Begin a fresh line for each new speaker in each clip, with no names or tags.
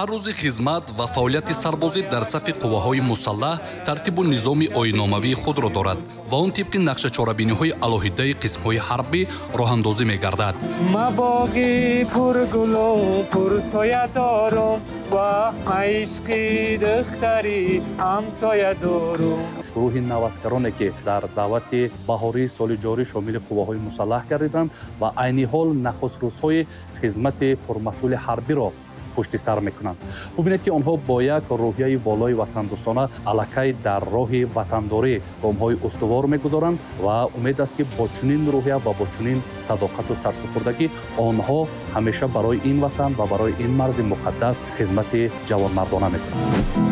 ҳар рӯзи хизмат ва фаъолияти сарбозӣ дар сафи қувваҳои мусаллаҳ тартибу низоми оинномавии худро дорад ва он тибқи нақшачорабиниҳои алоҳидаи қисмҳои ҳарбӣ роҳандозӣ мегардад.
мабоғи пургулу пурсоя дорум ва маишқи духтари ҳамсоя дорум.
гурӯҳи навазгароне ки дар даъвати баҳории соли ҷорӣ шомили қувваҳои мусаллаҳ гардиданд ва айни ҳол нахустрӯзҳои хизмати пурмасъули ҳарбиро пушти сар мекунанд. бубинед ки онҳо бо як рӯҳияи волои ватандӯстона аллакай дар роҳи ватандорӣ гомҳои устувор мегузоранд ва умед аст ки бо чунин рӯҳия ва бо чунин садоқату сарсупурдагӣ онҳо ҳамеша барои ин ватан ва барои ин марзи муқаддас хизмати ҷавонмардона мекунанд.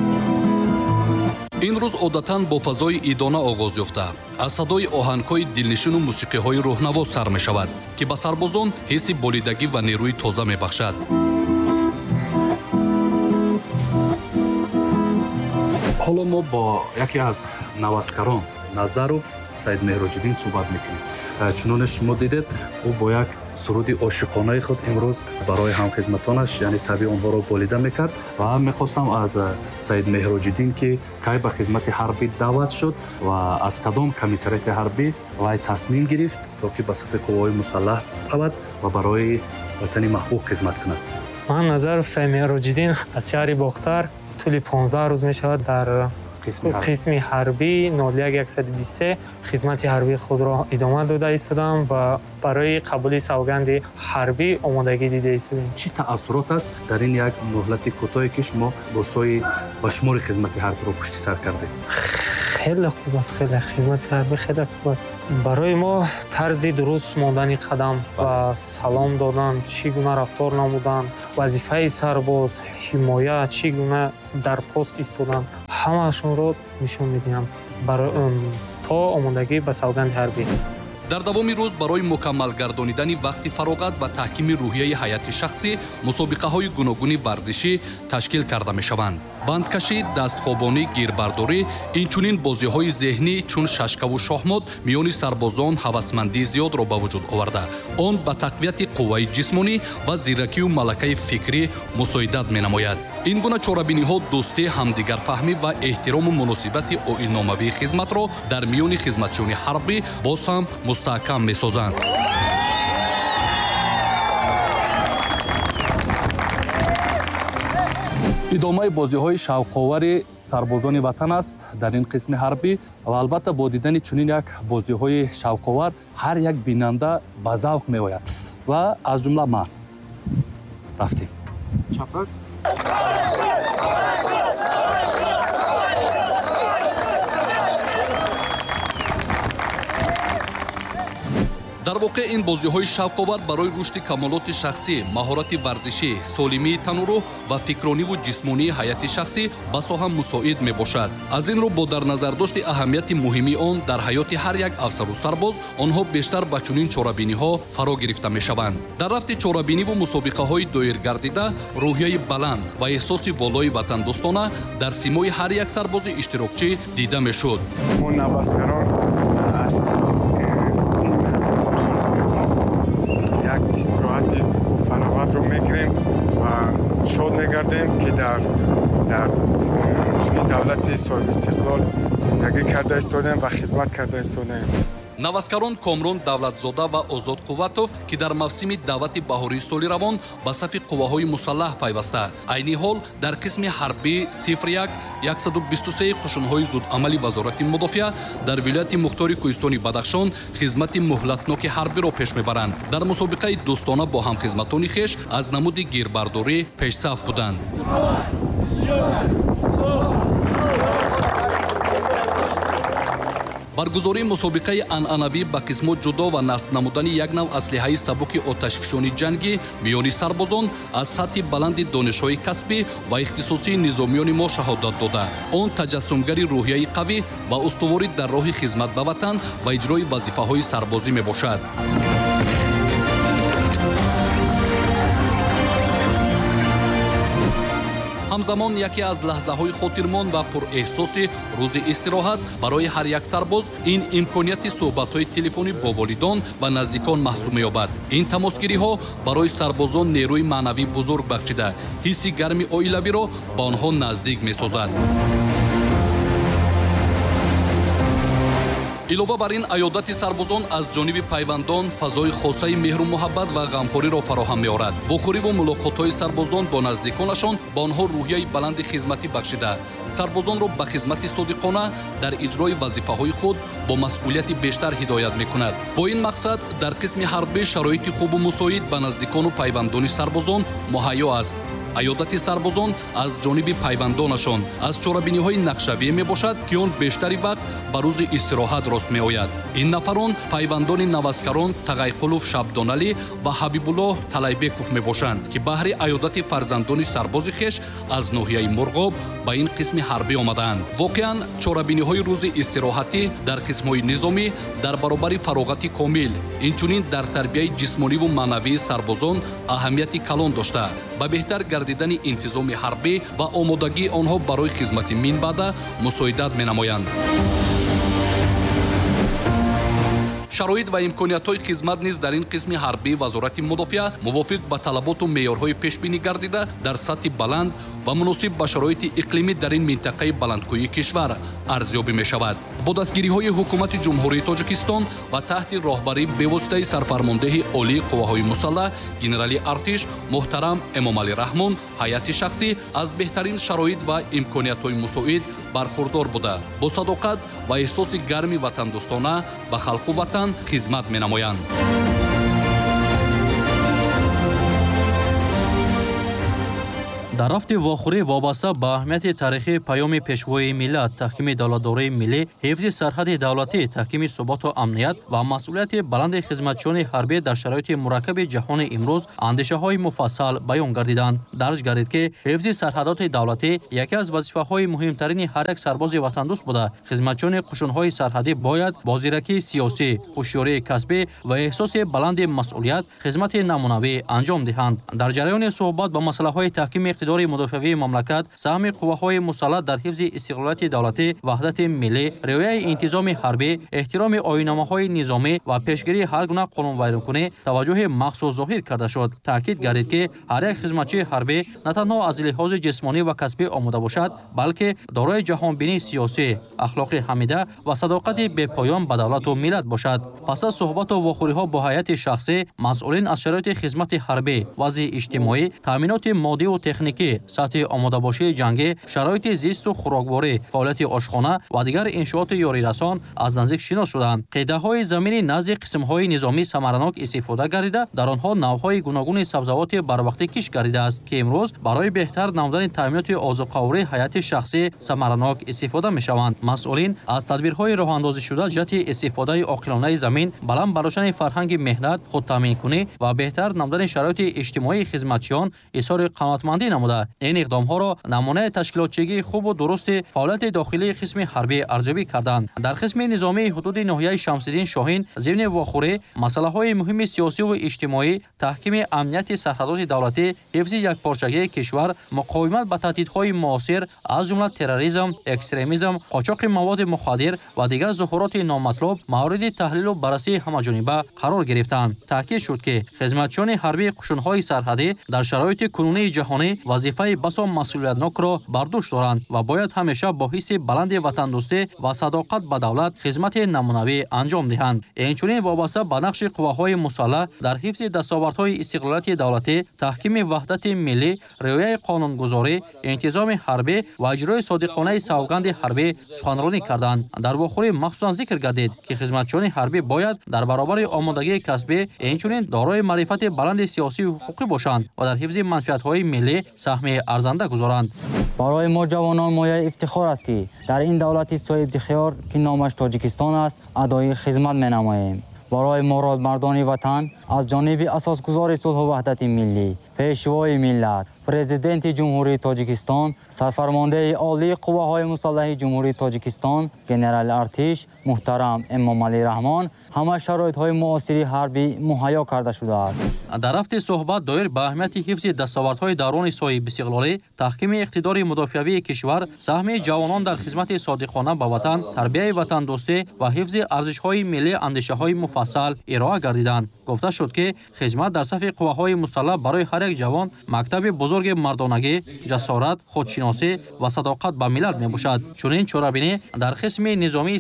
ин рӯз одатан бо фазои идона оғоз ёфта аз садои оҳангҳои дилнишину мусиқиҳои рӯҳнавоз сар мешавад ки ба сарбозон ҳисси болидагӣ ва нерӯи тоза мебахшад. ҳоло мо бо яке аз навазгарон Назаров Саид Меҳроҷиддин суҳбат мекунем. чуноне шумо дидед ӯ бо як суруди ошиқонаи худ имрӯз барои ҳамхизматонаш яъне таби онҳоро болида мекард ва мехостам аз Саид Меҳроҷиддин ки кай ба хизмати ҳарбӣ даъват шуд ва аз кадом комиссарияти ҳарбӣ вай тасмим гирифт то ки ба сафи қувваҳои мусаллаҳ равад ва барои ватани маҳбуб хизмат кунад.
ман Назаров Саид Меҳроҷиддин аз шаҳри Бохтар тӯли 15 рӯз мешавад дар қисми ҳарбӣ 01123 хизмати ҳарбии худро идома дода истодам ва барои қабули савганди ҳарбӣ омодагӣ дида истодем.
чӣ таассурот аст дар ин як муҳлати кӯтоҳе ки шумо бо сои ба шумори хизмати ҳарбиро пушти сар кардед?
хеле хуб аст, хеле хизмати ҳарбӣ хеле хуб аст. барои мо тарзи дуруст мондани қадам ва салом додан, чӣ гуна рафтор намудан, вазифаи сарбоз, ҳимоя, чӣ гуна дар пост истодан, ҳамаашонро нишон медиҳам то омодагӣ ба савганди ҳарбӣ.
дар давоми рӯз барои мукаммал гардонидани вақти фароғат ва таҳкими рӯҳияи ҳайати шахсӣ мусобиқаҳои гуногуни варзишӣ ташкил карда мешаванд. бандкашӣ, дастхобонӣ, гирбардорӣ, инчунин бозиҳои зеҳнӣ чун шашкаву шоҳмот миёни сарбозон ҳавасмандии зиёдро ба вуҷуд оварда он ба тақвияти қувваи ҷисмонӣ ва зиракию малакаи фикрӣ мусоидат менамояд. ин гуна чорабиниҳо дӯстӣ, ҳамдигарфаҳмӣ ва эҳтирому муносибати оинномавии хизматро дар миёни хизматчиёни ҳарбӣ боз ҳам мустаҳкам месозанд.
идомаи бозиҳои шавқовари сарбозони ватан аст дар ин қисми ҳарбӣ ва албатта бо дидани чунин як бозиҳои шавқовар ҳар як бинанда ба завқ меояд ва аз ҷумла ман рафтем чапак
дар воқеъ ин бозиҳои шавқовар барои рушди камолоти шахсӣ, маҳорати варзишӣ, солимии танурӯҳ ва фикрониву ҷисмонии ҳайати шахсӣ басо ҳам мусоид мебошад. аз ин рӯ бо дар назардошти аҳамияти муҳими он дар ҳаёти ҳар як афсару сарбоз онҳо бештар ба чунин чорабиниҳо фаро гирифта мешаванд. дар рафти чорабиниву мусобиқаҳои доиргардида рӯҳияи баланд ва эҳсоси волои ватандӯстона дар симои ҳар як сарбози иштирокчӣ дида мешуд.
мо навазгарон аст як истироҳати фароғатро мегирем ва шод мегардем ки дар чунин давлати соҳибистиқлол зиндагӣ карда истодем ва хизмат карда истодем.
навазгарон Комрон Давлатзода ва Озод Қувватов ки дар мавсими даъвати баҳории соли равон ба сафи қувваҳои мусаллаҳ пайваста, айни ҳол дар қисми ҳарбӣ 01-123 қушунҳои зудамали вазорати мудофиа дар вилояти Мухтори Кӯҳистони Бадахшон хизмати муҳлатноки ҳарбиро пеш мебаранд. дар мусобиқаи дӯстона бо ҳамхизматони хеш аз намуди гирбардорӣ пешсаф буданд. баргузории мусобиқаи анъанавӣ ба қисмот ҷудо ва насб намудани як нав аслиҳаи сабуки оташфишони ҷангӣ миёни сарбозон аз сатҳи баланди донишҳои касбӣ ва ихтисосии низомиёни мо шаҳодат дода он таҷассумгари рӯҳияи қавӣ ва устуворӣ дар роҳи хизмат ба ватан ва иҷрои вазифаҳои сарбозӣ мебошад. ҳамзамон яке аз лаҳзаҳои хотирмон ва пурэҳсоси рӯзи истироҳат барои ҳар як сарбоз ин имконияти суҳбатҳои телефонӣ бо волидон ва наздикон маҳсуб меёбад. ин тамосгириҳо барои сарбозон нерӯи маънавӣ бузург бахшида ҳисси гарми оилавиро ба онҳо наздик месозад. илова бар ин аёдати сарбозон аз ҷониби пайвандон фазои хосаи меҳру муҳаббат ва ғамхориро фароҳам меорад. бо хуриву мулоқотҳои сарбозон бо наздиконашон ба онҳо рӯҳияи баланди хизматӣ бахшида сарбозонро ба хизмати содиқона дар иҷрои вазифаҳои худ бо масъулияти бештар ҳидоят мекунад. бо ин мақсад дар қисми ҳарбӣ шароити хубу мусоид ба наздикону пайвандони сарбозон муҳайё аст. аёдати сарбозон аз ҷониби пайвандонашон аз чорабиниҳои нақшавие мебошад ки он бештари вақт ба рӯзи истироҳат рост меояд. ин нафарон пайвандони наваскарон тағайқулов шабдоналӣ ва ҳабибуллоҳ талайбеков мебошанд ки баҳри аёдати фарзандони сарбози хеш аз ноҳияи мурғоб ба ин қисми ҳарбӣ омадаанд. воқеан чорабиниҳои рӯзи истироҳатӣ дар қисмҳои низомӣ дар баробари фароғати комил инчунин дар тарбияи ҷисмониву маънавии сарбозон аҳамияти калон дошта ба беҳтар гардидани интизоми ҳарбӣ ва омодагии онҳо барои хизмати минбаъда мусоидат менамоянд. шароит ва имкониятҳои хизмат низ дар ин қисми ҳарбӣ вазорати мудофиа мувофиқ ба талаботу меъёрҳои пешбинӣ гардида дар сатҳи баланд ва муносиб ба шароити иқлимӣ дар ин минтақаи баландкӯҳии кишвар арзёбӣ мешавад. бо дастгириҳои ҳукумати ҷумҳурии Тоҷикистон ва таҳти роҳбарии бевоситаи сарфармондеҳи олии қувваҳои мусаллаҳ генерали артиш муҳтарам Эмомалӣ Раҳмон ҳайати шахсӣ аз беҳтарин шароит ва имкониятҳои мусоид бархурдор буда бо садоқат ва эҳсоси гарми ватандӯстона ба халқу ватан хизмат менамоянд.
дар рафти вохӯрӣ вобаста ба аҳамияти таърихи паёми пешвои миллат, таҳкими давлатдории миллӣ, ҳифзи сарҳади давлатӣ, таҳкими суботу амният ва масъулияти баланди хизматчиёни ҳарбӣ дар шароити мураккаби ҷаҳони имрӯз андешаҳои муфассал баён гардиданд. дарҷ гардид ки ҳифзи сарҳадоти давлатӣ яке аз вазифаҳои муҳимтарини ҳар як сарбози ватандӯст буда хизматчиёни қушунҳои сарҳадӣ бояд бо зиракии сиёсӣ, ҳушёрии касбӣ ва эҳсоси баланди масъулият хизмати намунавӣ анҷом диҳанд. дар ҷараёни суҳбат ба масъалаҳои таҳкими иқтидори мудофиавии мамлакат, саҳми қувваҳои мусаллаҳ дар ҳифзи истиқлолияти давлатӣ, ваҳдати миллӣ, риояи интизоми ҳарбӣ, эҳтироми оинномаҳои низомӣ ва пешгирии ҳар гуна қонунвайронкунӣ таваҷҷӯҳи махсус зоҳир карда шуд. таъкид гардид ки ҳар як хизматчии ҳарбӣ на танҳо аз лиҳози ҷисмонӣ ва касбӣ омода бошад, балки дорои ҷаҳонбинии сиёсӣ, ахлоқи ҳамида ва садоқати бепоён ба давлату миллат бошад. пас аз суҳбату вохӯриҳо бо ҳайати шахсӣ, масъулин аз шароити хизмати ҳарбӣ, вазъи иҷтимоӣ, таъминоти моддиву техникӣ, сатҳи омодабошии ҷангӣ, шароити зисту хӯрокворӣ, фаъолияти ошхона ва дигар иншооти ёрирасон аз наздик шинос шуданд. қиъдаҳои заминӣ назди қисмҳои низомӣ самаранок истифода гардида, дар онҳо навъҳои гуногуни сабзавоти барвақтӣ киш гардидааст, ки имрӯз барои беҳтар намудани таъминоти озуқаоварии ҳайати шахсӣ самаранок истифода мешаванд. масъулин аз тадбирҳои роҳандозишуда ҷиҳати истифодаи оқилонаи замин, баландбарошани фарҳанги меҳнат, худтаъминкунӣ ва беҳтар намудани шароити иҷтимоии хизматчиён изҳори қаноатмандӣ намуда, ин иқдомҳоро намунаи ташкилотчигии хубу дурусти фаъолияти дохилии қисми ҳарбӣ арзёбӣ карданд. дар қисми низомии ҳудуди ноҳияи Шамсиддин Шоҳин зимни вохӯрӣ масъалаҳои муҳими сиёсиву иҷтимоӣ, таҳкими амнияти сарҳадоти давлатӣ, ҳифзи якпорчагии кишвар, муқовимат ба таҳдидҳои муосир аз ҷумла терроризм, экстремизм, қочоқи маводи мухаддир ва дигар зуҳуроти номатлуб мавриди таҳлилу баррасии ҳамаҷониба қарор гирифтанд. таъкид шуд ки хизматчиёни ҳарбии қушунҳои сарҳадӣ дар шароити кунунии ҷаҳонӣ вазифаи басо масъулиятнокро бар дӯш доранд ва бояд ҳамеша бо ҳисси баланди ватандӯстӣ ва садоқат ба давлат хизмати намунавӣ анҷом диҳанд. инчунин вобаста ба нақши қувваҳои мусаллаҳ дар ҳифзи дастовардҳои истиқлолияти давлатӣ, таҳкими ваҳдати миллӣ, риояи қонунгузорӣ, интизоми ҳарбӣ ва иҷрои содиқонаи савганди ҳарбӣ суханронӣ карданд. дар вохӯрӣ махсусан зикр гардид ки хизматчиёни ҳарбӣ бояд дар баробари омодагии касбӣ инчунин дорои маърифати баланди сиёсиву ҳуқуқӣ бошанд ва дар ҳифзи манфиатҳои миллӣ саҳми арзанда гузоранд.
барои мо ҷавонон мояи ифтихор аст ки дар ин давлати соҳибдихтиёр ки номаш Тоҷикистон аст, адои хизмат менамоем. барои муродмардони ватан аз ҷониби асосгузори сулҳу ваҳдати миллӣ, пешвои миллат президенти ҷумҳурии тоҷикистон, сарфармондаи олии қувваҳои мусаллаҳи ҷумҳурии тоҷикистон генерали артиш муҳтарам эмомалӣ раҳмон ҳама шароитҳои муосири ҳарбӣ муҳайё карда шудааст.
дар рафти суҳбат доир ба аҳамияти ҳифзи дастовардҳои даврони соҳиб истиқлолӣ, таҳкими иқтидори мудофиавии кишвар, саҳми ҷавонон дар хизмати содиқона ба ватан, тарбияи ватандӯстӣ ва ҳифзи арзишҳои миллӣ андешаҳои муфассал ироа гардиданд. гуфта шуд ки хизмат дар сафи қувваҳои мусаллаҳ барои ҳар як ҷавон мактаби бузурги мардонагӣ, ҷасорат, худшиносӣ ва садоқат ба миллат мебошад. чунин чорабинӣ дар қисми низомии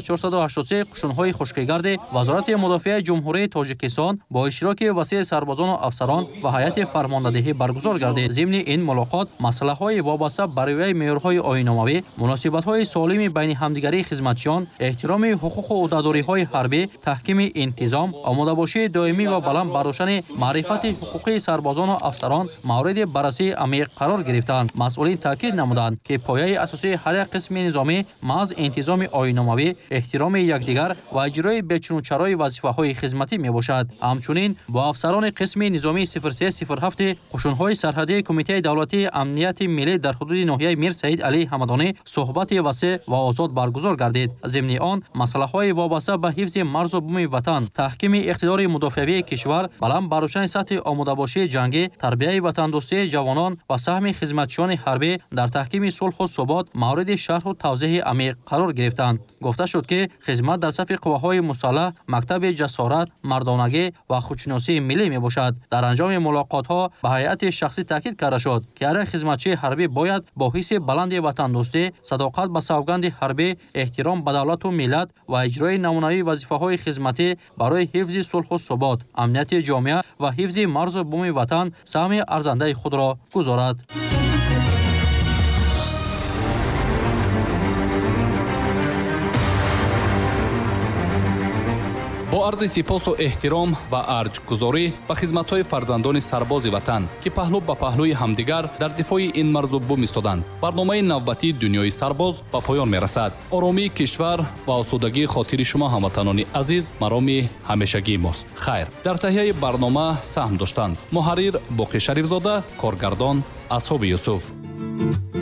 13483 қушунҳои хушкигарди вазорати мудофиаи ҷумҳурии тоҷикистон бо иштироки васеъи сарбозону афсарон ва ҳайати фармондадеҳӣ баргузор гардид. зимни ин мулоқот масъалаҳои вобаста ба риояи меъёрҳои оинномавӣ, муносибатҳои солими байни ҳамдигарии хизматчиён, эҳтироми ҳуқуқу ӯҳдадориҳои ҳарбӣ, таҳкими интизом, омодабошии доимӣ ва баланд бардоштани маърифати ҳуқуқии сарбозону афсарон мавриди баррасии амиқ қарор гирифтанд. масъулин таъкид намуданд ки пояи асосии ҳар як қисми низомӣ маҳз интизоми оинномавӣ, эҳтироми якдигар ва иҷрои бечунучарои вазифаҳои хизматӣ мебошад. ҳамчунин бо афсарони қисми низомии 0307 қушунҳои сарҳадии Кумитаи давлатии амнияти миллӣ дар ҳудуди ноҳияи Мир Саид Алии Ҳамадонӣ суҳбати васеъ ва озод баргузор гардид. зимни он масъалаҳои вобаста ба ҳифзи марзу буми ватан, таҳкими иқтидори мудофиавии кишвар, баланд бардоштани сатҳи омодабошии ҷангӣ, тарбияи ватандӯстии ҷавонон ва саҳми хизматчиёни ҳарбӣ дар таҳкими сулҳу субот мавриди шарҳу тавзеҳи амиқ қарор гирифтанд. гуфта шуд ки хизмат дар сафи қувваҳои мусаллаҳ мактаби ҷасорат, мардонагӣ ва худшиносии миллӣ мебошад. дар анҷоми мулоқотҳо ба ҳайати шахсӣ таъкид карда шуд ки ҳар як хизматчии ҳарбӣ бояд бо ҳисси баланди ватандӯстӣ, садоқат ба савганди ҳарбӣ, эҳтиром ба давлату миллат ва иҷрои намунавии вазифаҳои хизматӣ барои ҳифзи сулҳу субот, амнияти ҷомеа ва ҳифзи марзу буми ватан саҳми арзандаи худро гузорад.
бо арзи сипосу эҳтиром ва арҷгузорӣ ба хизматҳои фарзандони сарбози ватан ки паҳлӯ ба паҳлӯи ҳамдигар дар дифои ин марзу бум истоданд, барномаи навбатии дунёи сарбоз ба поён мерасад. оромии кишвар ва осудагии хотири шумо ҳамватанони азиз мароми ҳамешагии мост. хайр, дар таҳияи барнома саҳм доштанд муҳаррир Боқӣ Шарифзода, коргардон Асҳоби Юсуф.